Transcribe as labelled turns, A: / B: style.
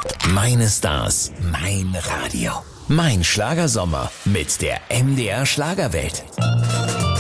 A: Meine Stars, mein Radio. Mein Schlagersommer mit der MDR Schlagerwelt.